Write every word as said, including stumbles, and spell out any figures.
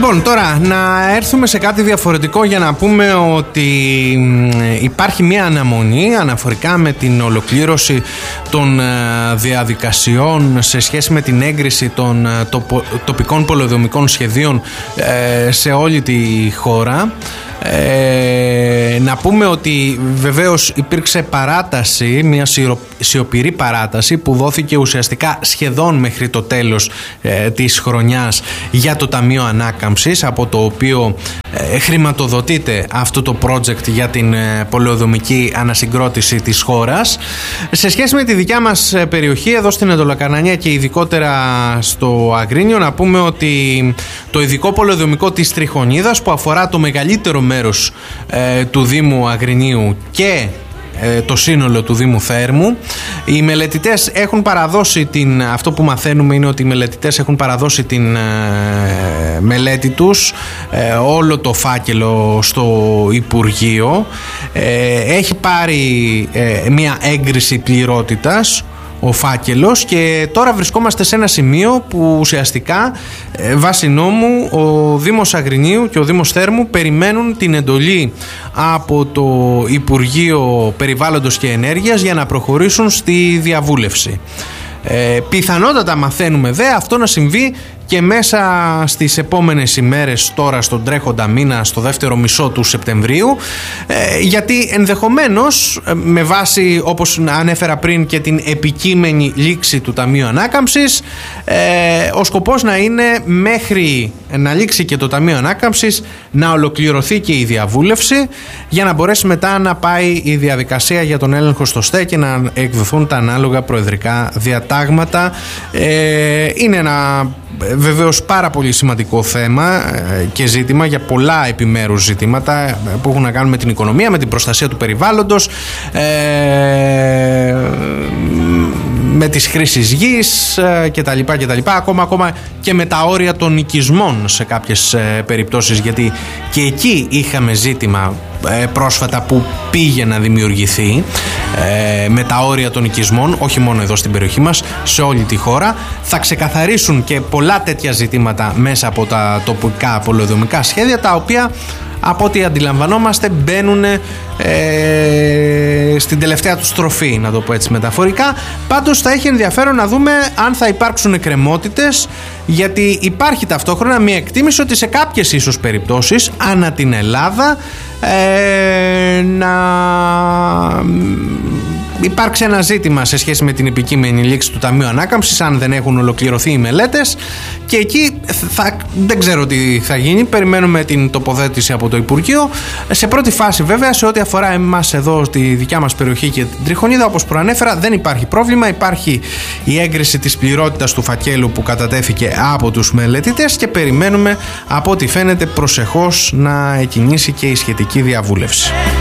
Λοιπόν, τώρα να έρθουμε σε κάτι διαφορετικό για να πούμε ότι υπάρχει μια αναμονή αναφορικά με την ολοκλήρωση των διαδικασιών σε σχέση με την έγκριση των τοπικών πολεοδομικών σχεδίων σε όλη τη χώρα. Ε, να πούμε ότι βεβαίως υπήρξε παράταση, μια σιωπηρή παράταση που δόθηκε ουσιαστικά σχεδόν μέχρι το τέλος ε, της χρονιάς για το Ταμείο Ανάκαμψης, από το οποίο ε, χρηματοδοτείται αυτό το project για την ε, πολεοδομική ανασυγκρότηση της χώρας. Σε σχέση με τη δικιά μας περιοχή εδώ στην Εντολοκαρνανία και ειδικότερα στο Αγρίνιο, να πούμε ότι το ειδικό πολεοδομικό της Τριχονίδας, που αφορά το μεγαλύτερο μέρος ε, του Δήμου Αγρινίου και ε, το σύνολο του Δήμου Θέρμου, οι μελετητές έχουν παραδώσει την, αυτό που μαθαίνουμε είναι ότι οι μελετητές έχουν παραδώσει την ε, μελέτη τους, ε, όλο το φάκελο στο Υπουργείο. ε, έχει πάρει ε, μια έγκριση πληρότητας ο φάκελος και τώρα βρισκόμαστε σε ένα σημείο που ουσιαστικά βάσει νόμου ο Δήμος Αγρινίου και ο Δήμος Θέρμου περιμένουν την εντολή από το Υπουργείο Περιβάλλοντος και Ενέργειας για να προχωρήσουν στη διαβούλευση. Ε, πιθανότατα μαθαίνουμε δε αυτό να συμβεί και μέσα στις επόμενες ημέρες, τώρα στον τρέχοντα μήνα, στο δεύτερο μισό του Σεπτεμβρίου, ε, γιατί ενδεχομένως με βάση, όπως ανέφερα πριν, και την επικείμενη λήξη του Ταμείου Ανάκαμψης, ε, ο σκοπός να είναι μέχρι να λήξει και το Ταμείο Ανάκαμψης να ολοκληρωθεί και η διαβούλευση, για να μπορέσει μετά να πάει η διαδικασία για τον έλεγχο στο ΣΤΕ και να εκδοθούν τα ανάλογα προεδρικά διατάγματα. ε, είναι ένα βεβαίως πάρα πολύ σημαντικό θέμα και ζήτημα για πολλά επιμέρους ζητήματα που έχουν να κάνουν με την οικονομία, με την προστασία του περιβάλλοντος, ε, με τις χρήσεις γης κτλ, κτλ. Ακόμα, ακόμα και με τα όρια των οικισμών σε κάποιες περιπτώσεις, γιατί και εκεί είχαμε ζήτημα πρόσφατα που πήγε να δημιουργηθεί ε, με τα όρια των οικισμών, όχι μόνο εδώ στην περιοχή μας, σε όλη τη χώρα. Θα ξεκαθαρίσουν και πολλά τέτοια ζητήματα μέσα από τα τοπικά πολεοδομικά σχέδια, τα οποία από ό,τι αντιλαμβανόμαστε μπαίνουν ε, στην τελευταία του στροφή, να το πω έτσι μεταφορικά. Πάντως θα έχει ενδιαφέρον να δούμε αν θα υπάρξουν εκκρεμότητες, γιατί υπάρχει ταυτόχρονα μια εκτίμηση ότι σε κάποιες ίσως περιπτώσεις ανά την Ελλάδα ε, να υπάρξει ένα ζήτημα σε σχέση με την επικείμενη λήξη του Ταμείου Ανάκαμψης, αν δεν έχουν ολοκληρωθεί οι μελέτες, και εκεί θα, δεν ξέρω τι θα γίνει. Περιμένουμε την τοποθέτηση από το Υπουργείο. Σε πρώτη φάση βέβαια, σε ό,τι αφορά εμάς εδώ στη δικιά μας περιοχή και την Τριχονίδα, όπως προανέφερα, δεν υπάρχει πρόβλημα. Υπάρχει η έγκριση της πληρότητας του φακέλου που κατατέθηκε από τους μελετητές και περιμένουμε, από ό,τι φαίνεται, προσεχώς να εκκινήσει και η σχετική διαβούλευση.